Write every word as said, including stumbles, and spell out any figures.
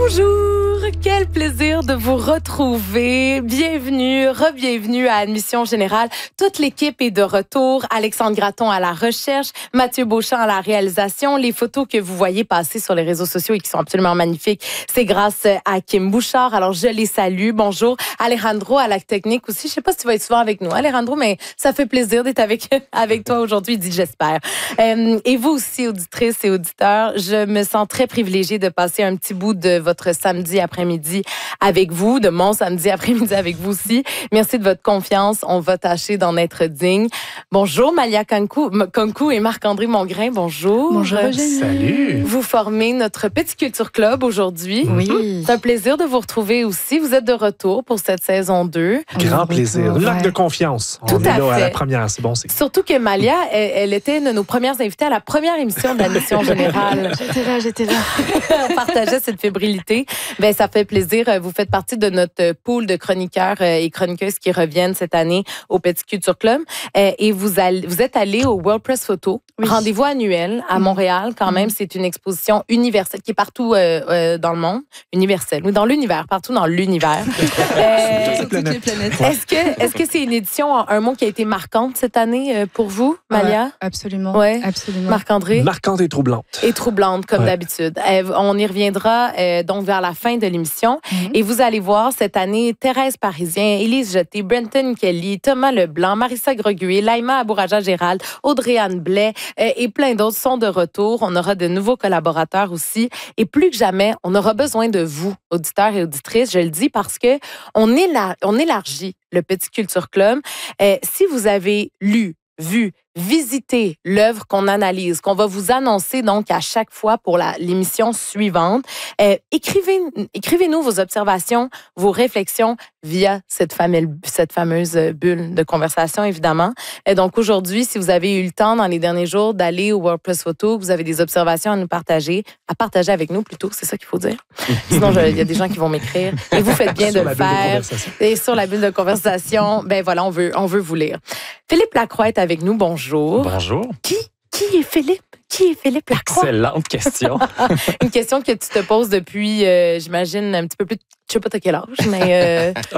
Bonjour, quel plaisir de vous retrouver. Bienvenue, re-bienvenue à Admission Générale. Toute l'équipe est de retour. Alexandre Gratton à la recherche, Mathieu Beauchamp à la réalisation. Les photos que vous voyez passer sur les réseaux sociaux et qui sont absolument magnifiques, c'est grâce à Kim Bouchard. Alors, je les salue. Bonjour. Alejandro à la technique aussi. Je sais pas si tu vas être souvent avec nous, Alejandro, mais ça fait plaisir d'être avec, avec toi aujourd'hui, dit j'espère. Euh, et vous aussi, auditrices et auditeurs, je me sens très privilégiée de passer un petit bout de votre samedi après-midi avec vous, de mon samedi après-midi avec vous aussi. Merci de votre confiance. On va tâcher d'en être digne. Bonjour, Malia Kankou, Kankou et Marc-André Mongrain. Bonjour. Bonjour, Eugénie. Salut. Vous formez notre Petit Culture Club aujourd'hui. Oui. C'est un plaisir de vous retrouver aussi. Vous êtes de retour pour cette saison deux. Grand plaisir. Ouais. L'acte de confiance. Tout On est à là fait. à la première, c'est bon. C'est... Surtout que Malia, elle, elle était une de nos premières invitées à la première émission de l'admission générale. J'étais là, j'étais là. On partageait cette fébrilité. Ben, ça fait plaisir. Vous faites partie de notre pool de chroniqueurs et chroniqueuses qui reviennent cette année au Petit Culture Club. Et vous, allez, vous êtes allé au World Press Photo, Oui. rendez-vous annuel à Montréal. Quand même, c'est une exposition universelle qui est partout euh, euh, dans le monde. Universelle, ou dans l'univers, partout dans l'univers. Euh, Sur toutes les planètes. est-ce que est-ce que c'est une édition, un mot qui a été marquante cette année euh, pour vous, Malia? Ouais, absolument. Ouais. Absolument. Marc-André? Marquante et troublante. Et troublante, comme Ouais. d'habitude. Euh, on y reviendra euh, donc vers la fin de l'émission. Mhm. Et vous allez voir cette année Thérèse Parisien, Élise Jeté, Brenton Kelly, Thomas Leblanc, Marissa Greguet, Laïma Abouraja-Gérald, Audrey-Anne Blais euh, et plein d'autres sont de retour. On aura de nouveaux collaborateurs aussi. Et plus que jamais, on aura besoin de vous, auditeurs et auditrices. Je le dis parce que on, éla- on élargit le Petit Culture Club. Euh, si vous avez lu, vu, visiter l'œuvre qu'on analyse, qu'on va vous annoncer donc à chaque fois pour la, l'émission suivante. Euh, écrivez, écrivez-nous vos observations, vos réflexions via cette, fameuse, cette fameuse bulle de conversation, évidemment. Et donc aujourd'hui, si vous avez eu le temps dans les derniers jours d'aller au World Press Photo, vous avez des observations à nous partager, à partager avec nous plutôt, c'est ça qu'il faut dire. Sinon, il y a des gens qui vont m'écrire. Et vous faites bien Sur de la le bulle de faire. conversation. Et sur la bulle de conversation, ben voilà, on veut, on veut vous lire. Philippe Lacroix est avec nous. Bonjour. Bonjour. Qui, qui est Philippe? Qui est Philippe Lacroix? Excellente question. Une question que tu te poses depuis, euh, j'imagine, un petit peu plus... Je sais pas à quel âge, mais... Euh,